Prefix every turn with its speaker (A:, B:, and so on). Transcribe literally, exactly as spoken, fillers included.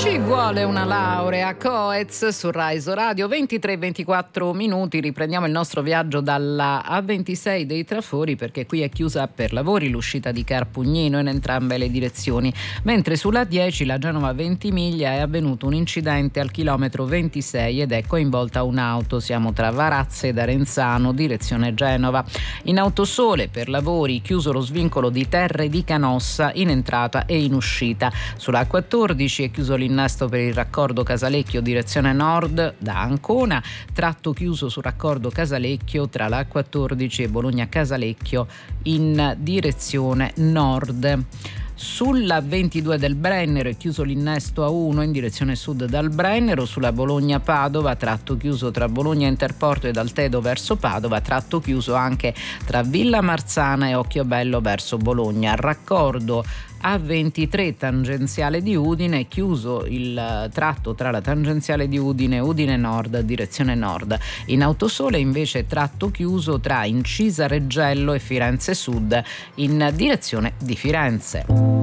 A: Ci vuole una laurea, Coez su Rai Radio. Ventitré ventiquattro minuti, riprendiamo il nostro viaggio dalla A ventisei dei Trafori, perché qui è chiusa per lavori l'uscita di Carpugnino in entrambe le direzioni, mentre sulla dieci, la Genova Ventimiglia, è avvenuto un incidente al chilometro ventisei ed è coinvolta un'auto. Siamo tra Varazze ed Arenzano, direzione Genova. In Autosole, per lavori, chiuso lo svincolo di Terre di Canossa in entrata e in uscita. Sulla A quattordici è chiuso l'innesto per il raccordo Casalecchio direzione nord da Ancona, tratto chiuso sul raccordo Casalecchio tra la A quattordici e Bologna Casalecchio in direzione nord. Sulla ventidue del Brennero è chiuso l'innesto A uno in direzione sud dal Brennero. Sulla Bologna-Padova, tratto chiuso tra Bologna Interporto ed Altedo verso Padova, tratto chiuso anche tra Villa Marzana e Occhiobello verso Bologna. Raccordo A ventitré tangenziale di Udine, è chiuso il tratto tra la tangenziale di Udine e Udine Nord direzione nord. In Autosole invece tratto chiuso tra Incisa Reggello e Firenze Sud in direzione di Firenze.